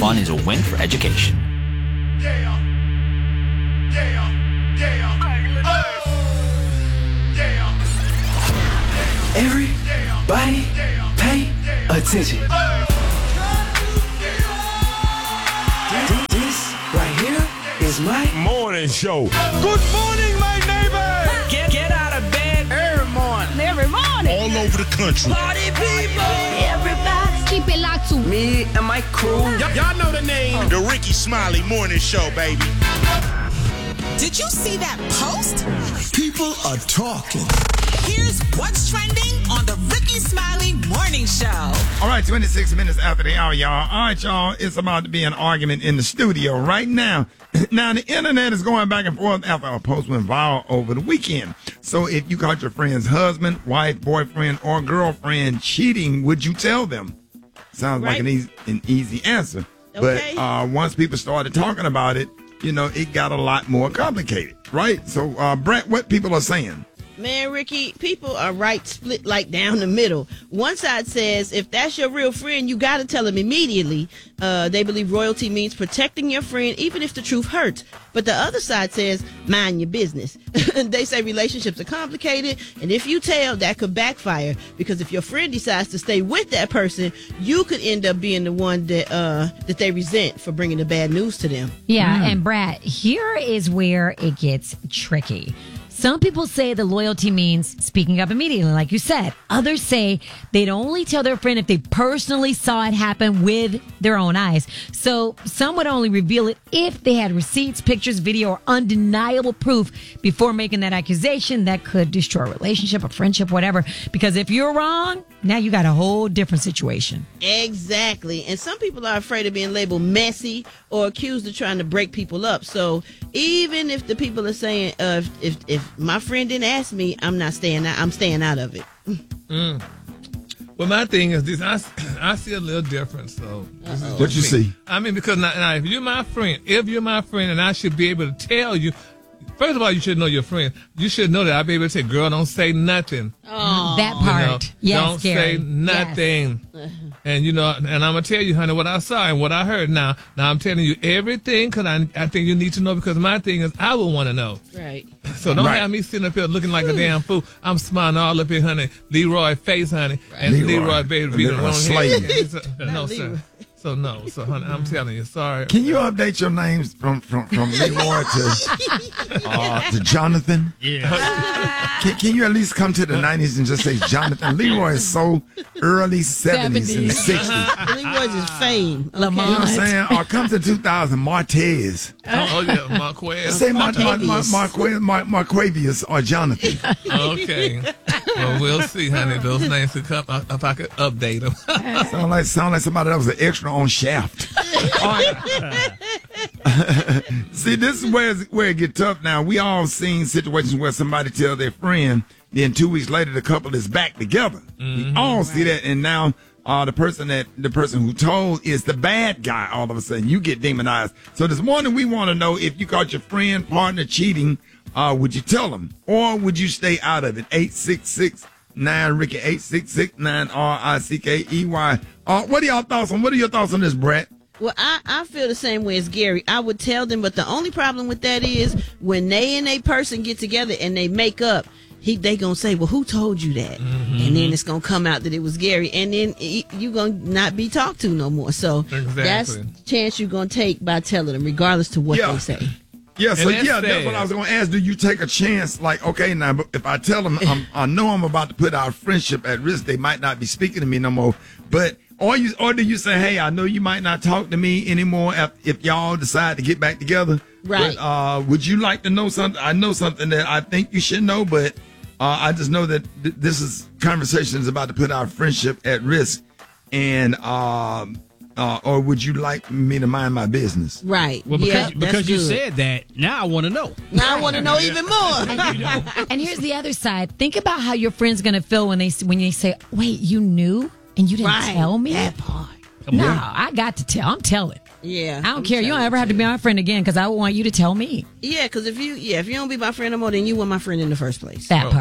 fun is a win for education. Yeah. Everybody pay attention. This right here is my morning show. Good morning, my neighbor. Get out of bed every morning. All over the country. Party people. Everybody. Keep it locked to me and my crew. Y'all know the name. The Ricky Smiley Morning Show, baby. Did you see that post? People are talking. Here's what's trending on the Ricky Smiley Morning Show. All right, 26 minutes after the hour, y'all. All right, y'all, it's about to be an argument in the studio right now. Now, the internet is going back and forth after a post went viral over the weekend. So if you caught your friend's husband, wife, boyfriend, or girlfriend cheating, would you tell them? Sounds like an easy answer. Okay. But once people started talking about it, you know, it got a lot more complicated, right? So, Brett, what people are saying? Man, Ricky, people are right split like down the middle. One side says if that's your real friend, you got to tell them immediately. They believe royalty means protecting your friend, even if the truth hurts. But the other side says mind your business. They say relationships are complicated, and if you tell, that could backfire. Because if your friend decides to stay with that person, you could end up being the one that they resent for bringing the bad news to them. Yeah, and Brad, here is where it gets tricky. Some people say the loyalty means speaking up immediately, like you said. Others say they'd only tell their friend if they personally saw it happen with their own eyes. So some would only reveal it if they had receipts, pictures, video, or undeniable proof before making that accusation that could destroy a relationship, a friendship, whatever. Because if you're wrong, now you got a whole different situation. Exactly. And some people are afraid of being labeled messy or accused of trying to break people up. So even if the people are saying, if my friend didn't ask me, I'm not staying out. I'm staying out of it. Well, my thing is this. I see a little difference. So what you see? I mean, because now if you're my friend, and I should be able to tell you. First of all, you should know your friend. You should know that I'll be able to say, girl, don't say nothing. Oh, that part. Yes, don't Gary. say nothing. Yes. And, and I'm going to tell you, honey, what I saw and what I heard. Now I'm telling you everything because I think you need to know because my thing is I will want to know. Right. So don't have me sitting up here looking like a damn fool. I'm smiling all up here, honey. Leroy face, honey. Right. And Leroy baby be the wrong slave. No, sir. So, honey, I'm telling you, sorry. Can you update your names from Leroy to Jonathan? Yeah. Can you at least come to the 90s and just say Jonathan? Leroy is so early 70s and 60s. Leroy's is fame. You know what I'm saying? Or come to 2000, Martez. Oh, yeah, Marquez. Say Marquavius or Jonathan. Okay. Well, we'll see, honey. Those names could come if I could update them. Sound like somebody that was an extra on Shaft. See, this is where it get tough now. We all seen situations where somebody tell their friend, then 2 weeks later the couple is back together. We all see that, and now the person who told is the bad guy. All of a sudden, you get demonized. So this morning we want to know if you caught your friend, partner cheating, would you tell them, or would you stay out of it? 866-9-RICKY, 866-9-RICKEY. What are your thoughts on this, Brett? Well, I feel the same way as Gary. I would tell them, but the only problem with that is when they and a person get together and they make up, they gonna say, well, who told you that? And then it's gonna come out that it was Gary, and then you gonna not be talked to no more. So that's the chance you're gonna take by telling them, regardless to what they say. Yeah, so that's what I was going to ask. Do you take a chance? Like, okay, now, but if I tell them I know I'm about to put our friendship at risk, they might not be speaking to me no more. But or do you say, hey, I know you might not talk to me anymore if y'all decide to get back together. Right. But, would you like to know something? I know something that I think you should know, but I just know that this conversation is about to put our friendship at risk, and or would you like me to mind my business? Right. Well, because you said that, now I want to know. Now I want to know even more. And here's the other side. Think about how your friend's going to feel when you say, wait, you knew and you didn't tell me? That part. No, I got to tell. I'm telling. Yeah. I don't care. You don't ever have to be my friend again because I want you to tell me. Yeah, because if you don't be my friend no more, then you were my friend in the first place. That part.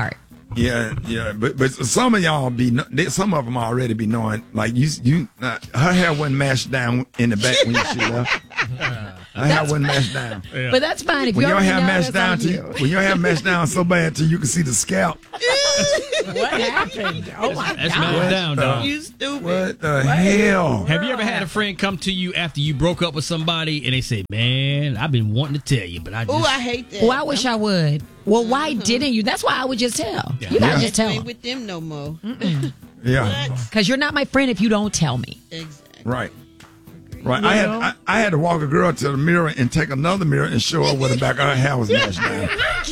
Yeah, but some of y'all some of them already be knowing, like her hair wasn't mashed down in the back when she left. Her hair wasn't mashed down. But that's fine if when you your hair know, mashed down when your hair mashed down so bad till you can see the scalp. What happened? Oh my That's God. mashed down, dog. You stupid. What the hell? Have you ever had a friend come to you after you broke up with somebody and they say, "Man, I've been wanting to tell you, but I just." Oh, I hate that. Well, I wish I would. Well, why didn't you? That's why I would just tell. Yeah. You gotta Yeah. just tell I ain't them. with them no more. Yeah, Because you're not my friend if you don't tell me. Exactly. right. I had to walk a girl to the mirror and take another mirror and show her where the back of her hair was mashed down.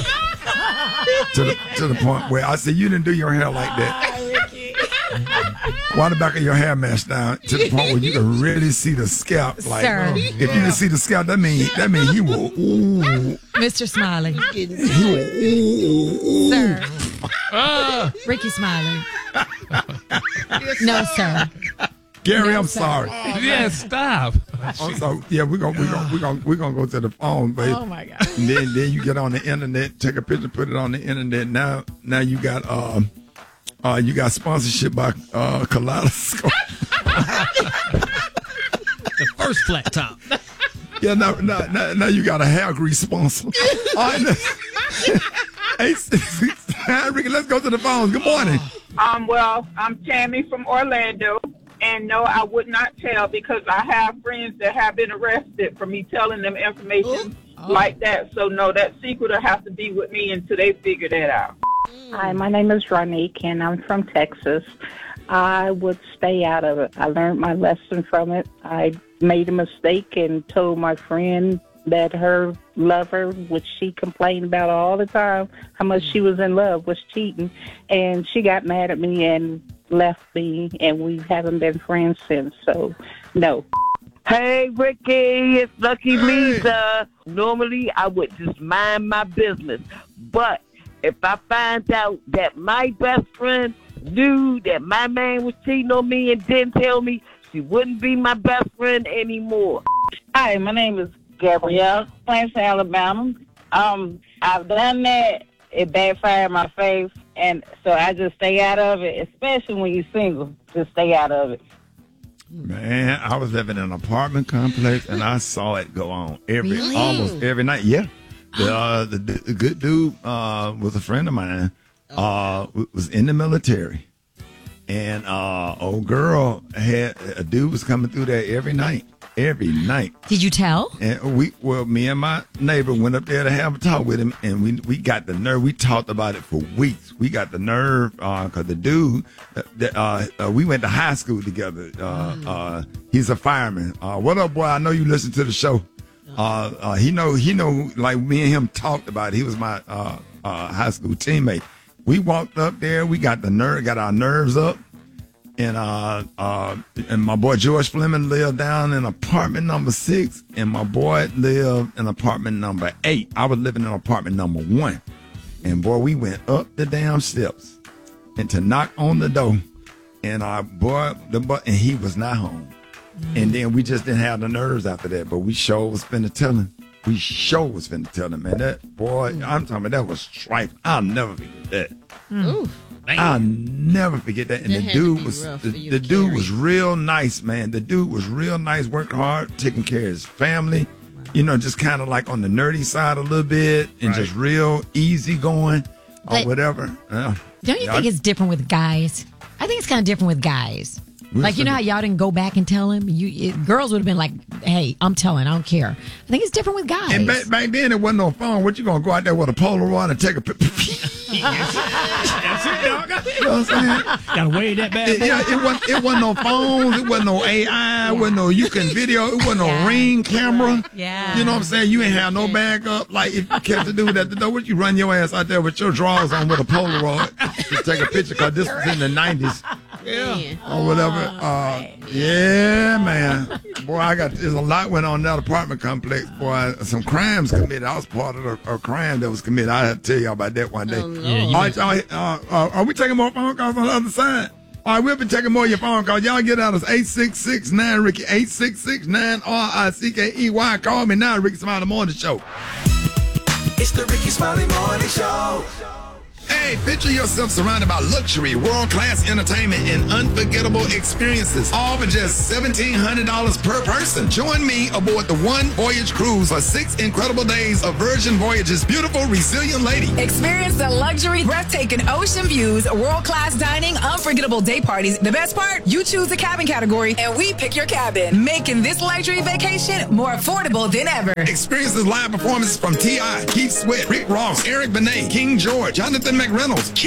to the point where I said, "You didn't do your hair like that. Why the back of your hair mashed down to the point where you can really see the scalp? Like, Sir. if you can see the scalp, that mean he will. Ooh, Mr. Smiley. Getting he will. Ooh. Sir. Ricky Smiley. No, sir. Gary, No, I'm sir. sorry. Yeah, stop. I'm sorry. Yeah, we're gonna go to the phone, baby. Oh my God. And then you get on the internet, take a picture, put it on the internet. Now you got sponsorship by Kaleidoscope. The first flat top. Yeah, now you got a hair grease sponsor. All right, hey, Ricky, let's go to the phone. Good morning. Well, I'm Tammy from Orlando, and no, I would not tell because I have friends that have been arrested for me telling them information like that. So no, that secret will have to be with me until they figure that out. Hi, my name is Ronique, and I'm from Texas. I would stay out of it. I learned my lesson from it. I made a mistake and told my friend that her lover, which she complained about all the time, how much she was in love, was cheating. And she got mad at me and left me, and we haven't been friends since. So, no. Hey, Ricky, it's Lucky Lisa. Normally, I would just mind my business. But if I find out that my best friend knew that my man was cheating on me and didn't tell me, she wouldn't be my best friend anymore. Hi, my name is Gabrielle, Clemson, Alabama. I've done that. It backfired in my face, and so I just stay out of it, especially when you're single. Just stay out of it. Man, I was living in an apartment complex, and I saw it go on almost every night. Yeah. The good dude was a friend of mine, was in the military. And old girl had a dude was coming through there every night. Did you tell? And me and my neighbor went up there to have a talk with him, and we got the nerve. We talked about it for weeks. We got the nerve because the dude, we went to high school together. He's a fireman. What up, boy? I know you listen to the show. He know. Like me and him talked about it. He was my high school teammate. We walked up there. We got our nerves up. And my boy George Fleming lived down in apartment number 6, and my boy lived in apartment number 8. I was living in apartment number 1. And boy, we went up the damn steps and to knock on the door, and and he was not home. And then we just didn't have the nerves after that. But we sure was finna tell him. Man, that boy, I'm talking about, that was strife. I'll never forget that. Ooh. I'll never forget that. And the dude was real nice, man. The dude was real nice, worked hard, taking care of his family. You know, just kind of like on the nerdy side a little bit, and just real easy going or whatever. Don't you think it's different with guys? I think it's kind of different with guys. Like, you know how y'all didn't go back and tell him? Girls would have been like, hey, I'm telling, I don't care. I think it's different with guys. And back then, there wasn't no phone. What, you going to go out there with a Polaroid and take a picture? That's it, dog. You know what I'm saying? Gotta weigh that bad boy. It wasn't no phones. It wasn't no AI. It wasn't no you can video. It wasn't no Ring camera. Yeah. You know what I'm saying? You ain't have no backup. Like, if you catch a dude at the door, would you run your ass out there with your drawers on with a Polaroid to take a picture? Because this was in the 90s. Yeah. Or whatever. Yeah, man. Boy, there's a lot went on in that apartment complex. Boy, some crimes committed. I was part of a crime that was committed. I had to tell y'all about that one day. Are we taking more phone calls on the other side? All right, we'll be taking more of your phone calls. Y'all get out of 866-9-RICKY, 866-9-RICKEY. Call me now, Ricky Smiley Morning Show. It's the Ricky Smiley Morning Show. Hey, picture yourself surrounded by luxury, world-class entertainment, and unforgettable experiences, all for just $1,700 per person. Join me aboard the One Voyage Cruise for 6 incredible days of Virgin Voyage's beautiful, resilient lady. Experience the luxury, breathtaking ocean views, world-class dining, unforgettable day parties. The best part? You choose the cabin category, and we pick your cabin, making this luxury vacation more affordable than ever. Experience the live performances from T.I., Keith Sweat, Rick Ross, Eric Benet, King George, Jonathan McReynolds,